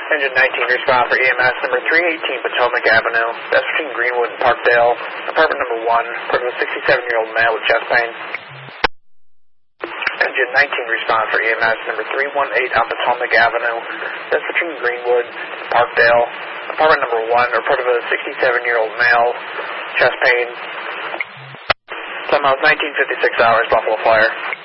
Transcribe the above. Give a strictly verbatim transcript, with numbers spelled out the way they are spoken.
Engine nineteen, respond for E M S number three eighteen Potomac Avenue. That's between Greenwood and Parkdale. Apartment number one, report of a sixty-seven-year-old male with chest pain. Engine nineteen, respond for E M S number three one eight on Potomac Avenue. That's between Greenwood and Parkdale. Apartment number one, report of a sixty-seven-year-old male, chest pain. Time out nineteen fifty-six hours, Buffalo Fire.